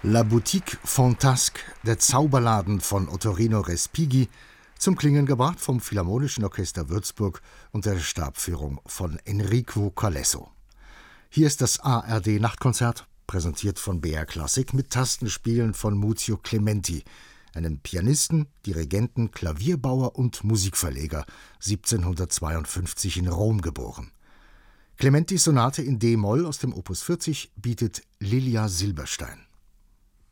La Boutique Fantasque, der Zauberladen von Ottorino Respighi, zum Klingen gebracht vom Philharmonischen Orchester Würzburg unter der Stabführung von Enrico Colesso. Hier ist das ARD-Nachtkonzert, präsentiert von BR Classic mit Tastenspielen von Muzio Clementi, einem Pianisten, Dirigenten, Klavierbauer und Musikverleger, 1752 in Rom geboren. Clementis Sonate in D-Moll aus dem Opus 40 bietet Lilia Silberstein.